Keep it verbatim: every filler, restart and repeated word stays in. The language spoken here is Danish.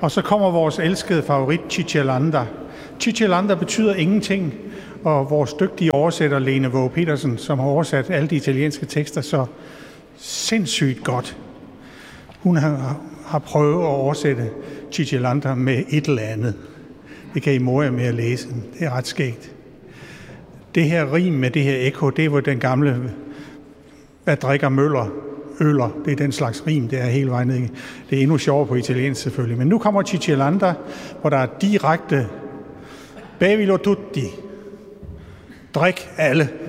Og så kommer vores elskede favorit, Cicciolanda. Cicciolanda betyder ingenting, og vores dygtige oversætter, Lene Våge Petersen, som har oversat alle de italienske tekster så sindssygt godt. Hun har, har prøvet at oversætte Cicciolanda med et eller andet. Det kan I more jer med at læse. Det er ret skægt. Det her rim med det her ekko, det var den gamle, hvad drikker Møller? Øller. Det er den slags rim, det er hele vejen ned. Det er endnu sjovere på italiensk selvfølgelig. Men nu kommer Cicciolanda, hvor der er direkte bevilo tutti. Drik alle.